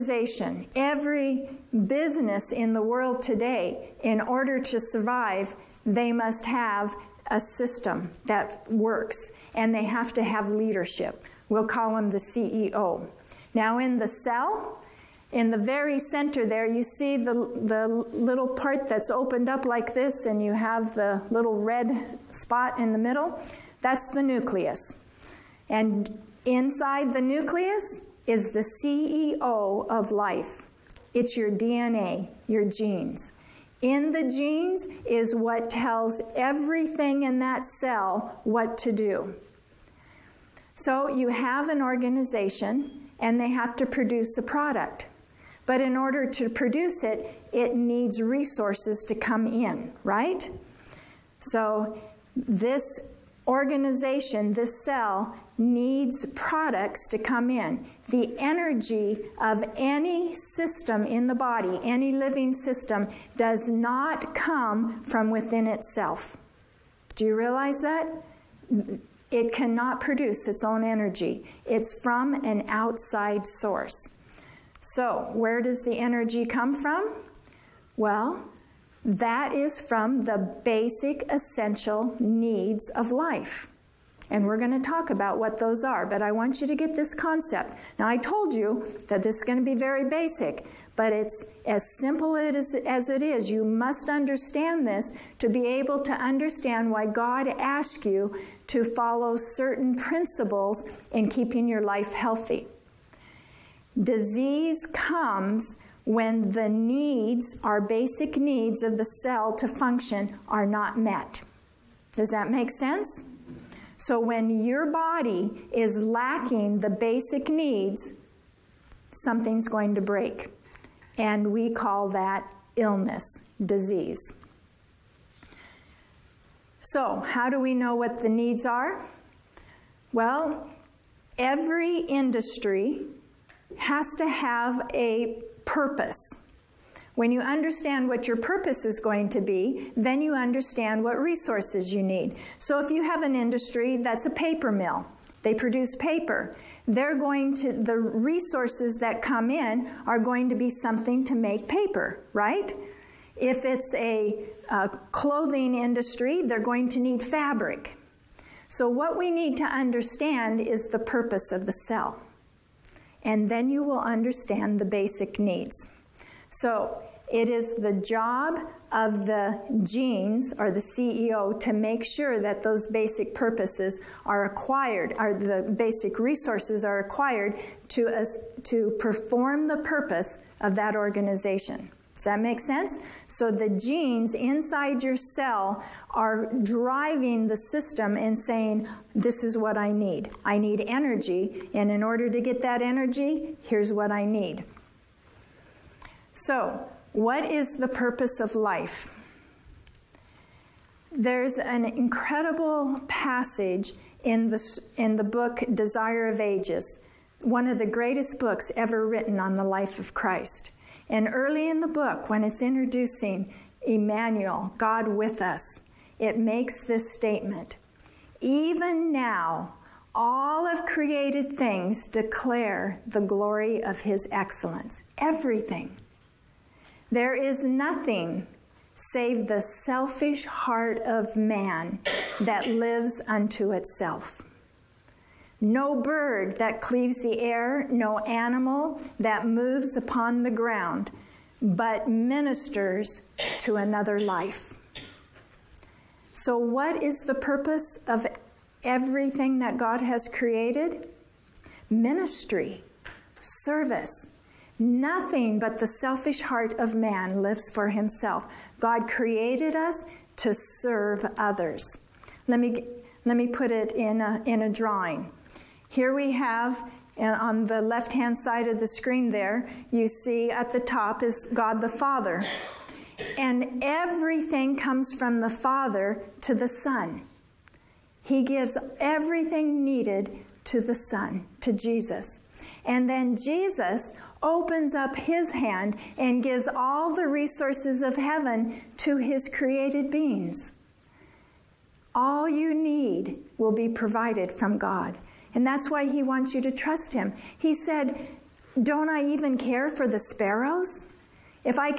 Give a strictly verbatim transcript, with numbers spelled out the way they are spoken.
Every business in the world today, in order to survive, they must have a system that works, and they have to have leadership. We'll call them the C E O. Now in the cell, in the very center there, you see the, the little part that's opened up like this, and you have the little red spot in the middle. That's the nucleus. And inside the nucleus is the C E O of life. It's your D N A, your genes. In the genes is what tells everything in that cell what to do. So you have an organization, and they have to produce a product. But in order to produce it, it needs resources to come in, right? So this organization, this cell, needs products to come in. The energy of any system in the body, any living system, does not come from within itself. Do you realize that? It cannot produce its own energy. It's from an outside source. So, where does the energy come from? Well, that is from the basic essential needs of life. And we're going to talk about what those are, but I want you to get this concept. Now, I told you that this is going to be very basic, but it's as simple as, as it is. You must understand this to be able to understand why God asked you to follow certain principles in keeping your life healthy. Disease comes when the needs, our basic needs of the cell to function, are not met. Does that make sense? So when your body is lacking the basic needs, something's going to break. And we call that illness, disease. So how do we know what the needs are? Well, every industry has to have a purpose. When you understand what your purpose is going to be, then you understand what resources you need. So if you have an industry that's a paper mill, they produce paper, they're going to, the resources that come in are going to be something to make paper, right? If it's a, a clothing industry, they're going to need fabric. So what we need to understand is the purpose of the cell. And then you will understand the basic needs. So it is the job of the genes, or the C E O, to make sure that those basic purposes are acquired, or the basic resources are acquired to, uh, to perform the purpose of that organization. Does that make sense? So the genes inside your cell are driving the system and saying, this is what I need. I need energy, and in order to get that energy, here's what I need. So, what is the purpose of life? There's an incredible passage in the, in the book Desire of Ages, one of the greatest books ever written on the life of Christ. And early in the book, when it's introducing Emmanuel, God with us, it makes this statement: even now, all of created things declare the glory of His excellence. Everything. There is nothing save the selfish heart of man that lives unto itself. No bird that cleaves the air, no animal that moves upon the ground, but ministers to another life. So what is the purpose of everything that God has created? Ministry, service. Nothing but the selfish heart of man lives for himself. God created us to serve others. Let me, let me put it in a, in a drawing. Here we have, on the left-hand side of the screen there, you see at the top is God the Father. And everything comes from the Father to the Son. He gives everything needed to the Son, to Jesus. And then Jesus opens up His hand and gives all the resources of heaven to His created beings. All you need will be provided from God. And that's why He wants you to trust Him. He said, don't I even care for the sparrows? If I